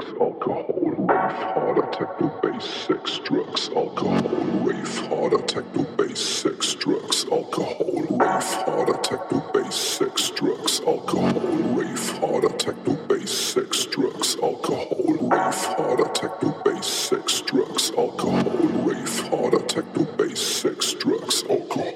drugs, alcohol, rave harder, techno bass, sex, drugs, alcohol, rave harder, techno bass, sex, drugs, alcohol, rave harder, techno bass, sex, drugs, alcohol, rave harder, techno bass, sex, drugs, alcohol, rave harder, techno